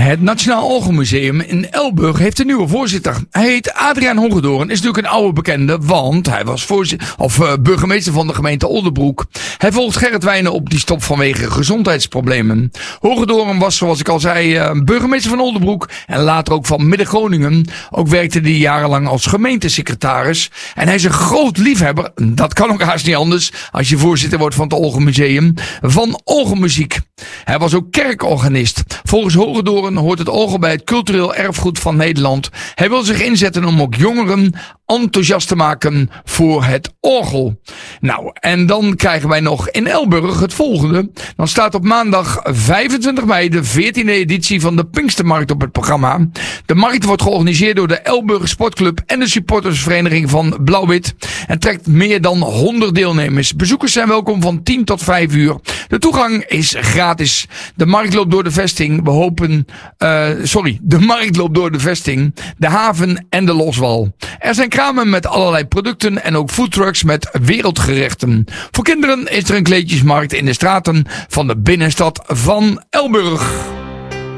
Het Nationaal Orgelmuseum in Elburg heeft een nieuwe voorzitter. Hij heet Adriaan Hogedoorn, is natuurlijk een oude bekende, want hij was burgemeester van de gemeente Oldebroek. Hij volgt Gerrit Wijnen op, die stopt vanwege gezondheidsproblemen. Hogedoorn was, zoals ik al zei, burgemeester van Oldebroek en later ook van Midden-Groningen. Ook werkte hij jarenlang als gemeentesecretaris. En hij is een groot liefhebber, dat kan ook haast niet anders als je voorzitter wordt van het Orgelmuseum, van orgelmuziek. Hij was ook kerkorganist. Volgens Hogedoorn hoort het orgel bij het cultureel erfgoed van Nederland. Hij wil zich inzetten om ook jongeren enthousiast te maken voor het orgel. Nou, en dan krijgen wij nog in Elburg het volgende. Dan staat op maandag 25 mei de 14e editie van de Pinkstermarkt op het programma. De markt wordt georganiseerd door de Elburger Sportclub en de supportersvereniging van Blauw-Wit en trekt meer dan 100 deelnemers. Bezoekers zijn welkom van 10 tot 5 uur. De toegang is gratis. De markt loopt door de vesting. De markt loopt door de vesting, de haven en de loswal. Er zijn kramen met allerlei producten en ook foodtrucks met wereldgerechten. Voor kinderen is er een kleedjesmarkt in de straten van de binnenstad van Elburg.